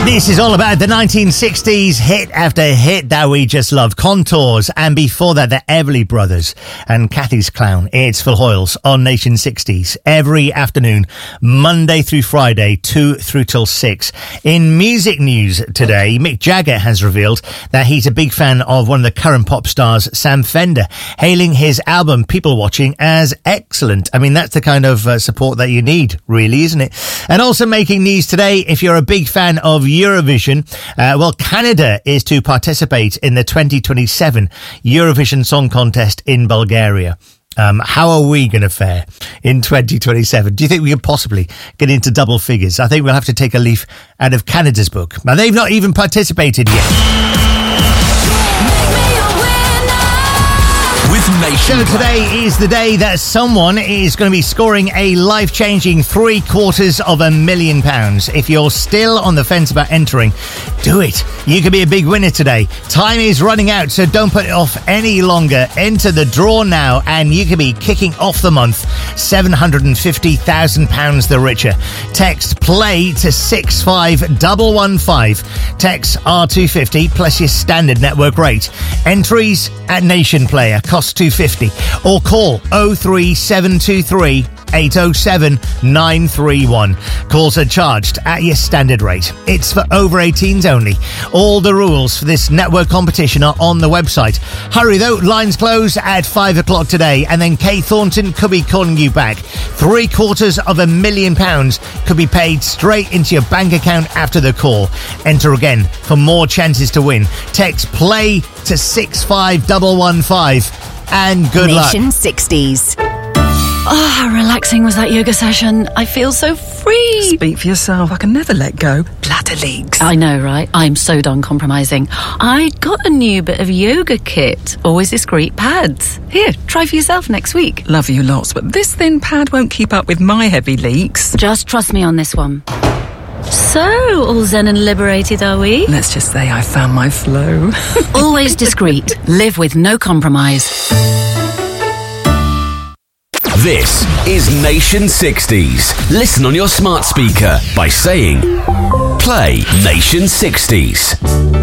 This is all about the 1960s hit after hit that we just loved. Contours, and before that, the Everly Brothers and Kathy's Clown. It's Phil Hoyles on Nation 60s every afternoon, Monday through Friday, 2 through till 6. In music news today, Mick Jagger has revealed that he's a big fan of one of the current pop stars, Sam Fender, hailing his album People Watching as excellent. I mean, that's the kind of support that you need, really, isn't it? And also making news today, if you're a big fan of Eurovision, Canada is to participate in the 2027 Eurovision Song Contest in Bulgaria. How are we going to fare in 2027? Do you think we could possibly get into double figures? I think we'll have to take a leaf out of Canada's book. Now, they've not even participated yet. So today is the day that someone is going to be scoring a life-changing £750,000. If you're still on the fence about entering, do it. You could be a big winner today. Time is running out, so don't put it off any longer. Enter the draw now, and you could be kicking off the month £750,000 the richer. Text PLAY to 65115. Text R250 plus your standard network rate. Entries at Nation Player cost £250, or call 03723 807 931. Calls are charged at your standard rate. It's for over 18s only. All the rules for this network competition are on the website. Hurry though, lines close at 5 o'clock today, and then Kate Thornton could be calling you back. £750,000 could be paid straight into your bank account after the call. Enter again for more chances to win. Text PLAY to 65115, and good luck. Nation 60s. Oh, how relaxing was that yoga session. I feel so free. Speak for yourself. I can never let go. Bladder leaks. I know, right? I'm so done compromising. I got a new bit of yoga kit. Always discreet pads. Here, try for yourself next week. Love you lots, but this thin pad won't keep up with my heavy leaks. Just trust me on this one. So, all zen and liberated, are we? Let's just say I found my flow. Always discreet. Live with no compromise. This is Nation 60s. Listen on your smart speaker by saying, Play Nation 60s.